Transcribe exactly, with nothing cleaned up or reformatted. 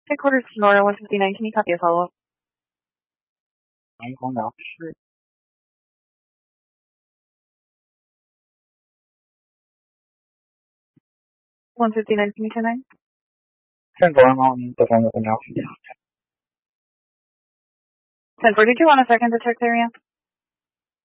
Headquarters Sonora one fifty-nine, can you copy a follow-up? I'm going out. Sure. one fifty-nine, can you turn nine? ten four, I'm on the phone with them now. ten four, did you want a second to check the area?